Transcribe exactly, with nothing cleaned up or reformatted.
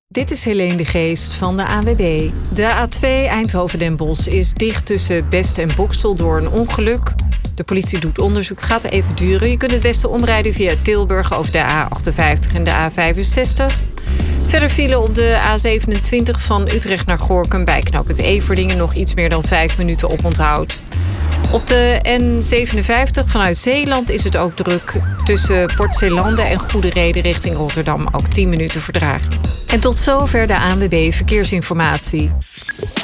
Dit is Helene de Geest van de A N W B. De A twee Eindhoven-Den Bosch is dicht tussen Best en Boxtel door een ongeluk. De politie doet onderzoek, gaat even duren. Je kunt het beste omrijden via Tilburg over de A achtenvijftig en de A vijfenzestig. Verder vielen op de A zevenentwintig van Utrecht naar Gorinchem bij knooppunt Everdingen nog iets meer dan vijf minuten oponthoud. Op de N zevenenvijftig vanuit Zeeland is het ook druk. Tussen Port Zeelanden en Goedereden richting Rotterdam ook tien minuten vertraging. En tot zover de A N W B Verkeersinformatie.